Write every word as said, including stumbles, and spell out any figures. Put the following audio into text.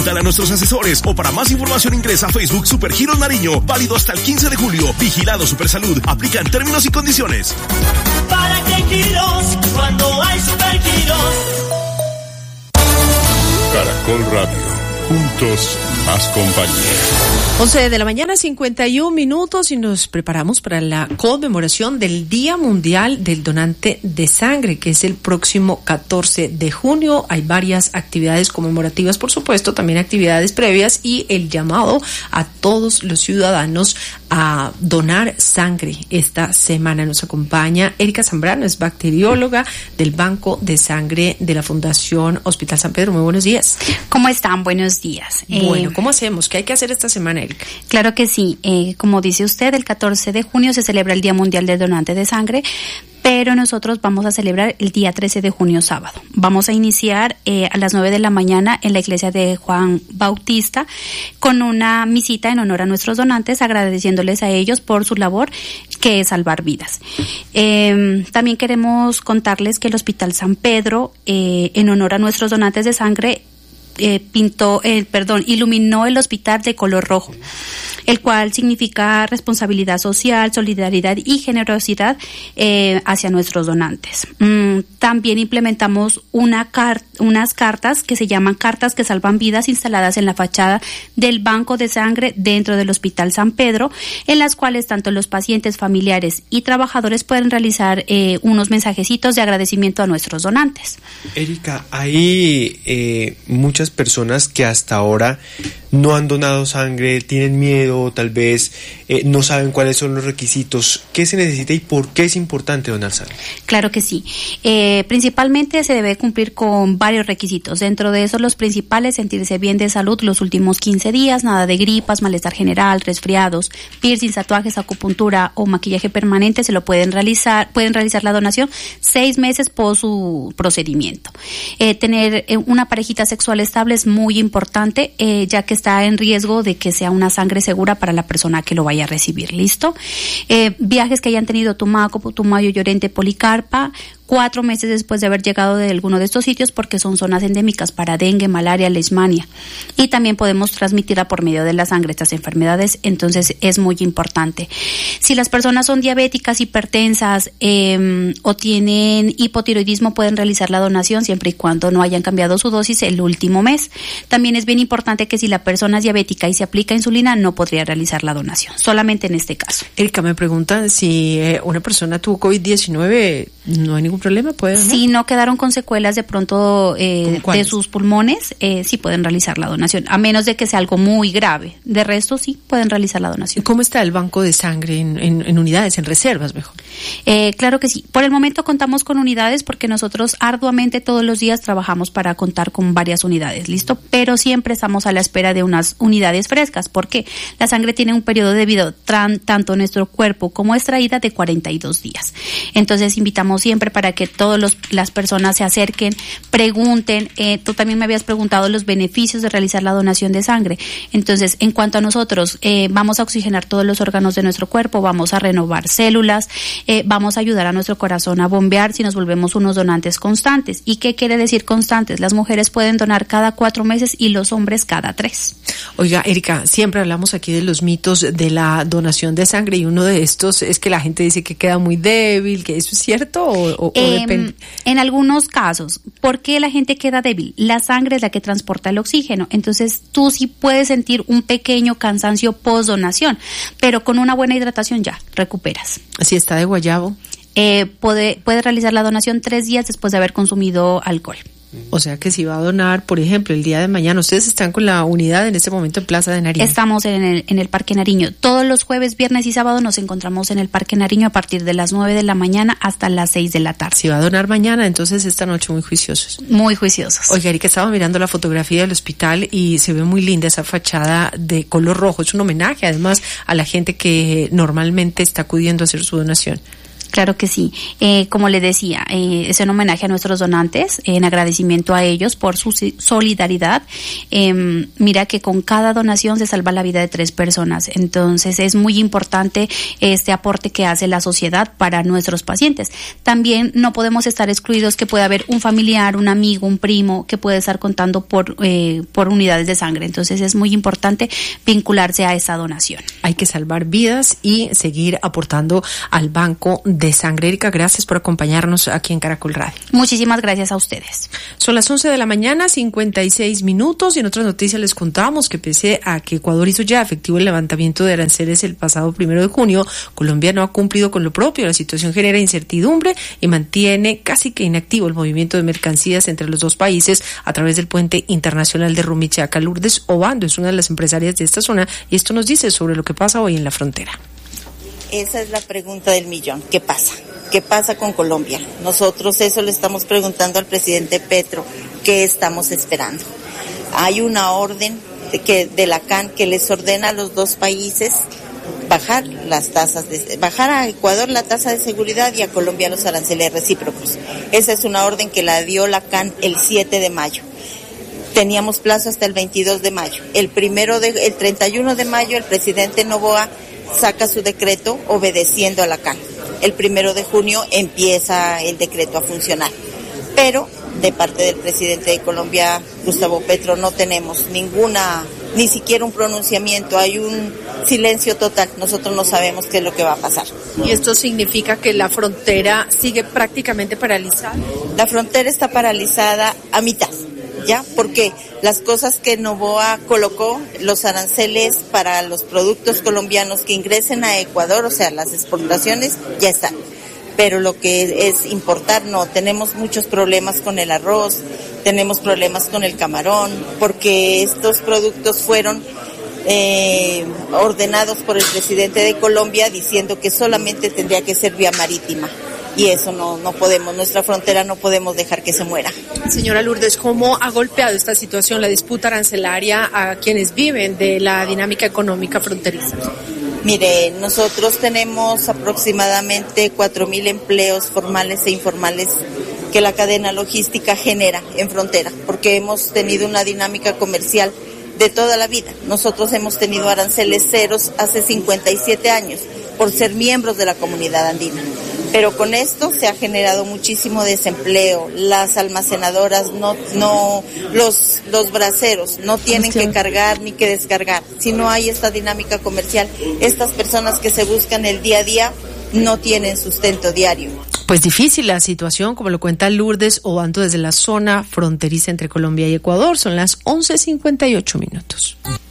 Dale a nuestros asesores o para más información ingresa a Facebook Supergiros Nariño. Válido hasta el quince de julio. Vigilado Supersalud. Aplican términos y condiciones. ¿Para qué giros cuando hay Supergiros? Caracol Radio. Juntos, más compañía. once de la mañana, cincuenta y un minutos, y nos preparamos para la conmemoración del Día Mundial del Donante de Sangre, que es el próximo catorce de junio. Hay varias actividades conmemorativas, por supuesto, también actividades previas y el llamado a todos los ciudadanos a donar sangre. Esta semana nos acompaña Erika Zambrano, es bacterióloga del Banco de Sangre de la Fundación Hospital San Pedro. Muy buenos días. ¿Cómo están? Buenos días. Bueno, eh, ¿cómo hacemos? ¿Qué hay que hacer esta semana, Erika? Claro que sí. Eh, como dice usted, el catorce de junio se celebra el Día Mundial del Donante de Sangre, pero nosotros vamos a celebrar el día trece de junio, sábado. Vamos a iniciar eh, a las nueve de la mañana en la iglesia de Juan Bautista con una misita en honor a nuestros donantes, agradeciéndoles a ellos por su labor, que es salvar vidas. Eh, también queremos contarles que el Hospital San Pedro, eh, en honor a nuestros donantes de sangre, eh, pintó, eh, perdón, iluminó el hospital de color rojo, el cual significa responsabilidad social, solidaridad y generosidad eh, hacia nuestros donantes. Mm, también implementamos una car- unas cartas que se llaman cartas que salvan vidas, instaladas en la fachada del Banco de Sangre dentro del Hospital San Pedro, en las cuales tanto los pacientes, familiares y trabajadores pueden realizar eh, unos mensajecitos de agradecimiento a nuestros donantes. Erika, hay eh, muchas personas que hasta ahora no han donado sangre, tienen miedo, tal vez eh, no saben cuáles son los requisitos. ¿Qué se necesita y por qué es importante donar sangre? Claro que sí. Eh, principalmente se debe cumplir con varios requisitos. Dentro de esos, los principales: sentirse bien de salud los últimos quince días, nada de gripas, malestar general, resfriados, piercings, tatuajes, acupuntura o maquillaje permanente. Se lo pueden realizar, pueden realizar la donación seis meses por su procedimiento. Eh, tener eh, una parejita sexual estable es muy importante, eh, ya que está en riesgo de que sea una sangre segura para la persona que lo vaya a recibir. ¿Listo? Eh, viajes que hayan tenido Tumaco, Putumayo, Llorente, Policarpa, cuatro meses después de haber llegado de alguno de estos sitios, porque son zonas endémicas para dengue, malaria, leishmania, y también podemos transmitirla por medio de la sangre estas enfermedades, entonces es muy importante. Si las personas son diabéticas, hipertensas eh, o tienen hipotiroidismo, pueden realizar la donación siempre y cuando no hayan cambiado su dosis el último mes. También es bien importante que si la persona es diabética y se aplica insulina, no podría realizar la donación, solamente en este caso. Erika, me preguntan si eh, una persona tuvo covid diecinueve, no hay ningún problema, ¿puede donar? Si no quedaron con secuelas de pronto eh, de sus pulmones, eh, sí pueden realizar la donación, a menos de que sea algo muy grave. De resto, sí pueden realizar la donación. ¿Cómo está el banco de sangre en, en, en unidades, en reservas mejor? Eh, claro que sí. Por el momento contamos con unidades, porque nosotros arduamente todos los días trabajamos para contar con varias unidades, ¿listo? Pero siempre estamos a la espera de unas unidades frescas, porque la sangre tiene un periodo de vida, tran, tanto en nuestro cuerpo como extraída, de cuarenta y dos días. Entonces invitamos siempre para que todas las personas se acerquen, pregunten. Eh, tú también me habías preguntado los beneficios de realizar la donación de sangre. Entonces, en cuanto a nosotros, eh, vamos a oxigenar todos los órganos de nuestro cuerpo, vamos a renovar células, eh, vamos a ayudar a nuestro corazón a bombear si nos volvemos unos donantes constantes. ¿Y qué quiere decir constantes? Las mujeres pueden donar cada cuatro meses y los hombres cada tres. Oiga, Erika, siempre hablamos aquí de los mitos de la donación de sangre, y uno de estos es que la gente dice que queda muy débil, que eso es cierto o, o, eh, o depende. En algunos casos. ¿Por qué la gente queda débil? La sangre es la que transporta el oxígeno, entonces tú sí puedes sentir un pequeño cansancio post donación, pero con una buena hidratación ya recuperas. Si está de guayabo, eh, puede, puede realizar la donación tres días después de haber consumido alcohol. O sea que si va a donar, por ejemplo, el día de mañana, ustedes están con la unidad en este momento en Plaza de Nariño. Estamos en el, en el Parque Nariño. Todos los jueves, viernes y sábado nos encontramos en el Parque Nariño a partir de las nueve de la mañana hasta las seis de la tarde. Si va a donar mañana, entonces esta noche muy juiciosos. Muy juiciosos. Oiga, Erika, estaba mirando la fotografía del hospital y se ve muy linda esa fachada de color rojo. Es un homenaje, además, a la gente que normalmente está acudiendo a hacer su donación. Claro que sí. Eh, como les decía, eh, es un homenaje a nuestros donantes, en agradecimiento a ellos por su solidaridad. Eh, mira que con cada donación se salva la vida de tres personas. Entonces es muy importante este aporte que hace la sociedad para nuestros pacientes. También no podemos estar excluidos que pueda haber un familiar, un amigo, un primo que puede estar contando por, eh, por unidades de sangre. Entonces es muy importante vincularse a esa donación. Hay que salvar vidas y seguir aportando al banco de sangre. Erika, gracias por acompañarnos aquí en Caracol Radio. Muchísimas gracias a ustedes. Son las once de la mañana, cincuenta y seis minutos, y en otras noticias les contamos que pese a que Ecuador hizo ya efectivo el levantamiento de aranceles el pasado primero de junio, Colombia no ha cumplido con lo propio. La situación genera incertidumbre y mantiene casi que inactivo el movimiento de mercancías entre los dos países a través del puente internacional de Rumichaca. Lourdes Obando es una de las empresarias de esta zona y esto nos dice sobre lo que pasa hoy en la frontera. Esa es la pregunta del millón. ¿Qué pasa? ¿Qué pasa con Colombia? Nosotros eso le estamos preguntando al presidente Petro. ¿Qué estamos esperando? Hay una orden de, que, de la C A N que les ordena a los dos países bajar las tasas, de, bajar a Ecuador la tasa de seguridad y a Colombia los aranceles recíprocos. Esa es una orden que la dio la C A N el siete de mayo. Teníamos plazo hasta el veintidós de mayo. El primero de, el treinta y uno de mayo el presidente Noboa saca su decreto obedeciendo a la C A N. El primero de junio empieza el decreto a funcionar. Pero de parte del presidente de Colombia, Gustavo Petro, no tenemos ninguna, ni siquiera un pronunciamiento, hay un silencio total. Nosotros no sabemos qué es lo que va a pasar. ¿Y esto significa que la frontera sigue prácticamente paralizada? La frontera está paralizada a mitad. ¿Ya? Porque las cosas que Noboa colocó, los aranceles para los productos colombianos que ingresen a Ecuador, o sea, las exportaciones, ya están. Pero lo que es importar, no. Tenemos muchos problemas con el arroz, tenemos problemas con el camarón, porque estos productos fueron eh, ordenados por el presidente de Colombia diciendo que solamente tendría que ser vía marítima. Y eso no, no podemos, nuestra frontera no podemos dejar que se muera. Señora Lourdes, ¿cómo ha golpeado esta situación, la disputa arancelaria, a quienes viven de la dinámica económica fronteriza? Mire, nosotros tenemos aproximadamente cuatro mil empleos formales e informales que la cadena logística genera en frontera, porque hemos tenido una dinámica comercial de toda la vida. Nosotros hemos tenido aranceles ceros hace cincuenta y siete años por ser miembros de la comunidad andina. Pero con esto se ha generado muchísimo desempleo. Las almacenadoras, no, no, los, los braceros no tienen que cargar ni que descargar. Si no hay esta dinámica comercial, estas personas que se buscan el día a día no tienen sustento diario. Pues difícil la situación, como lo cuenta Lourdes Obando desde la zona fronteriza entre Colombia y Ecuador. Son las once cincuenta y ocho minutos.